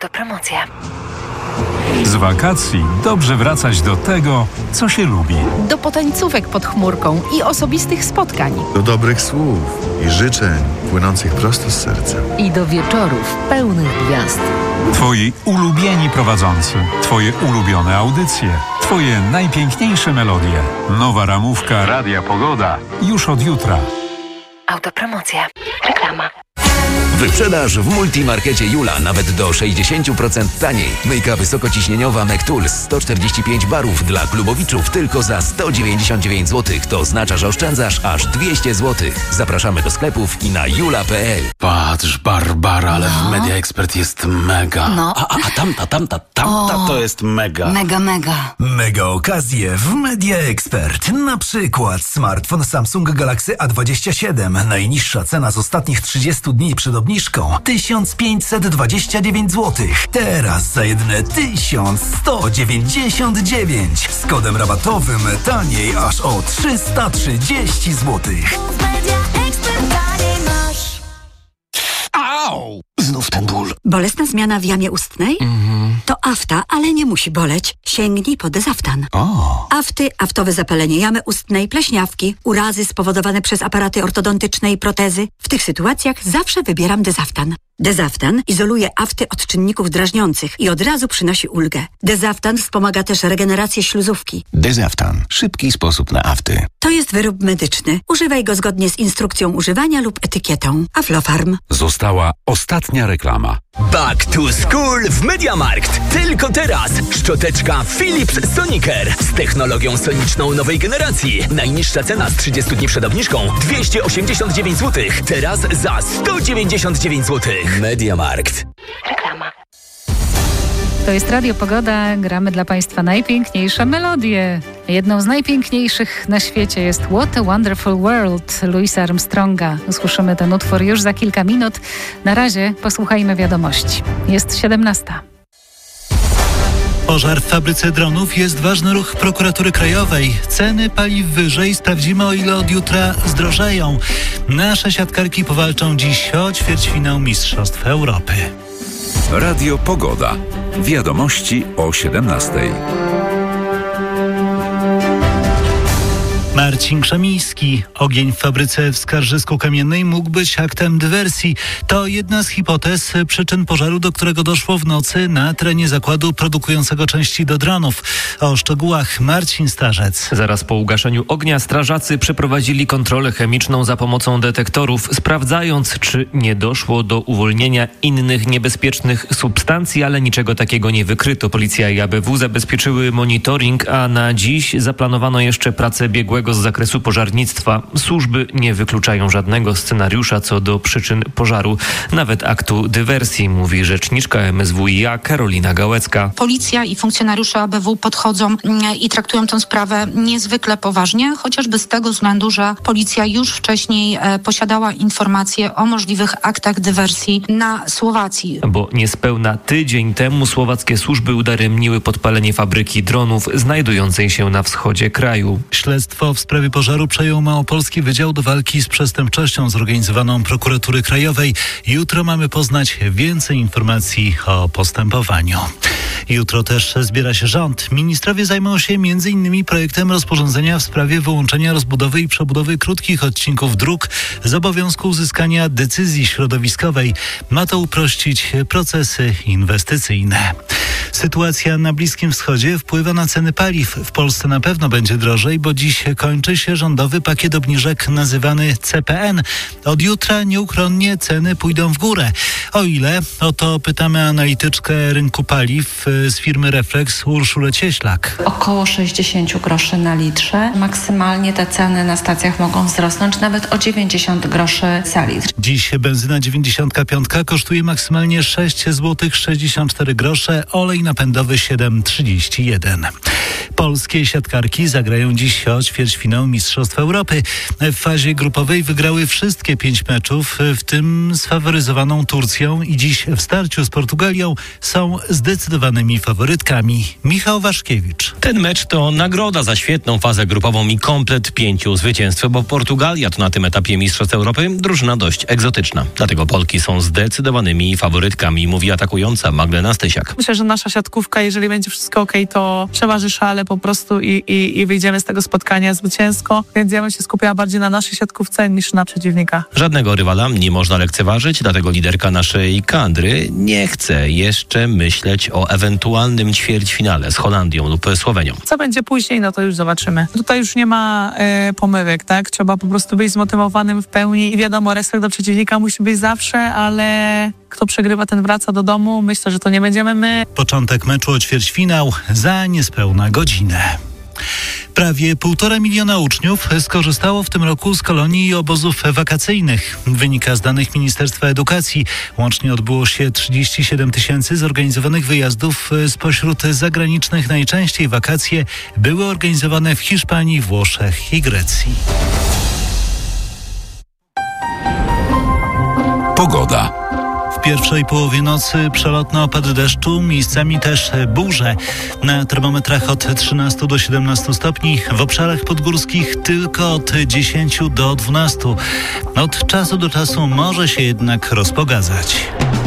Autopromocja. Z wakacji dobrze wracać do tego, co się lubi. Do potańcówek pod chmurką i osobistych spotkań. Do dobrych słów i życzeń płynących prosto z serca. I do wieczorów pełnych gwiazd. Twoi ulubieni prowadzący, twoje ulubione audycje, twoje najpiękniejsze melodie. Nowa ramówka Radia Pogoda już od jutra. Autopromocja. Reklama. Wyprzedaż w Multimarkecie Jula nawet do 60% taniej. Myjka wysokociśnieniowa Mectools 145 barów dla klubowiczów tylko za 199 zł. To oznacza, że oszczędzasz aż 200 zł. Zapraszamy do sklepów i na jula.pl. Patrz, Barbara, ale w Media Expert jest mega. No. A tamta to jest mega. Mega. Mega okazje w Media Expert. Na przykład smartfon Samsung Galaxy A27. Najniższa cena z ostatnich 30 dni przed obniżką 1529 zł. Teraz za jedyne 1199. Z kodem rabatowym taniej aż o 330 zł. Au! Znów ten ból. Bolesna zmiana w jamie ustnej? To afta, ale nie musi boleć. Sięgnij po Dezaftan. Afty, aftowe zapalenie jamy ustnej, pleśniawki, urazy spowodowane przez aparaty ortodontyczne i protezy. W tych sytuacjach zawsze wybieram Dezaftan. Dezaftan izoluje afty od czynników drażniących i od razu przynosi ulgę. Dezaftan wspomaga też regenerację śluzówki. Dezaftan. Szybki sposób na afty. To jest wyrób medyczny. Używaj go zgodnie z instrukcją używania lub etykietą. Aflofarm. Została ostatnia reklama. Back to School w MediaMarkt. Tylko teraz. Szczoteczka Philips Sonicare z technologią soniczną nowej generacji. Najniższa cena z 30 dni przed obniżką 289 zł. Teraz za 199 zł. MediaMarkt. Reklama. To jest Radio Pogoda. Gramy dla Państwa najpiękniejsze melodie. Jedną z najpiękniejszych na świecie jest What a Wonderful World Louisa Armstronga. Usłyszymy ten utwór już za kilka minut. Na razie posłuchajmy wiadomości. Jest 17. Pożar w fabryce dronów jest ważny ruch Prokuratury Krajowej. Ceny paliw wyżej. Sprawdzimy, o ile od jutra zdrożeją. Nasze siatkarki powalczą dziś o ćwierćfinał Mistrzostw Europy. Radio Pogoda. Wiadomości o 17. Marcin Krzemiński. Ogień w fabryce w Skarżysku-Kamiennej mógł być aktem dywersji. To jedna z hipotez przyczyn pożaru, do którego doszło w nocy na terenie zakładu produkującego części do dronów. O szczegółach Marcin Starzec. Zaraz po ugaszeniu ognia strażacy przeprowadzili kontrolę chemiczną za pomocą detektorów, sprawdzając, czy nie doszło do uwolnienia innych niebezpiecznych substancji, ale niczego takiego nie wykryto. Policja i ABW zabezpieczyły monitoring, a na dziś zaplanowano jeszcze pracę biegłego z zakresu pożarnictwa. Służby nie wykluczają żadnego scenariusza co do przyczyn pożaru, nawet aktu dywersji, mówi rzeczniczka MSWiA Karolina Gałecka. Policja i funkcjonariusze ABW podchodzą i traktują tę sprawę niezwykle poważnie, chociażby z tego względu, że policja już wcześniej posiadała informacje o możliwych aktach dywersji na Słowacji. Bo niespełna tydzień temu słowackie służby udaremniły podpalenie fabryki dronów znajdującej się na wschodzie kraju. Śledztwo w sprawie pożaru przejął Małopolski Wydział do Walki z Przestępczością zorganizowaną Prokuratury Krajowej. Jutro mamy poznać więcej informacji o postępowaniu. Jutro też zbiera się rząd. Ministrowie zajmą się m.in. projektem rozporządzenia w sprawie wyłączenia rozbudowy i przebudowy krótkich odcinków dróg z obowiązku uzyskania decyzji środowiskowej. Ma to uprościć procesy inwestycyjne. Sytuacja na Bliskim Wschodzie wpływa na ceny paliw. W Polsce na pewno będzie drożej, bo dziś kończy się rządowy pakiet obniżek nazywany CPN. Od jutra nieuchronnie ceny pójdą w górę. O ile? O to pytamy analityczkę rynku paliw z firmy Reflex Urszulę Cieślak. Około 60 groszy na litrze. Maksymalnie te ceny na stacjach mogą wzrosnąć nawet o 90 groszy za litr. Dziś benzyna 95 kosztuje maksymalnie 6 zł 64 grosze, olej napędowy 7,31. Polskie siatkarki zagrają dziś o ćwierćfinał Mistrzostw Europy. W fazie grupowej wygrały wszystkie 5 meczów, w tym sfaworyzowaną Turcję Grecją i dziś w starciu z Portugalią są zdecydowanymi faworytkami. Michał Waszkiewicz. Ten mecz to nagroda za świetną fazę grupową i komplet 5 zwycięstw, bo Portugalia to na tym etapie Mistrzostw Europy drużyna dość egzotyczna. Dlatego Polki są zdecydowanymi faworytkami, mówi atakująca Magdalena Stysiak. Myślę, że nasza siatkówka, jeżeli będzie wszystko okej, to przeważy szale po prostu i wyjdziemy z tego spotkania zwycięsko, więc ja bym się skupiała bardziej na naszej siatkówce niż na przeciwnika. Żadnego rywala nie można lekceważyć, dlatego liderka naszej kadry nie chce jeszcze myśleć o ewentualnym ćwierćfinale z Holandią lub Słowenią. Co będzie później, no to już zobaczymy. Tutaj już nie ma pomyłek, tak? Trzeba po prostu być zmotywowanym w pełni i wiadomo, respekt do przeciwnika musi być zawsze, ale kto przegrywa, ten wraca do domu. Myślę, że to nie będziemy my. Początek meczu o ćwierćfinał za niespełna godzinę. Prawie 1,5 miliona uczniów skorzystało w tym roku z kolonii i obozów wakacyjnych. Wynika z danych Ministerstwa Edukacji. Łącznie odbyło się 37 000 zorganizowanych wyjazdów. Spośród zagranicznych najczęściej wakacje były organizowane w Hiszpanii, Włoszech i Grecji. Pogoda. W pierwszej połowie nocy przelotny opad deszczu, miejscami też burze. Na termometrach od 13 do 17 stopni, w obszarach podgórskich tylko od 10 do 12. Od czasu do czasu może się jednak rozpogadzać.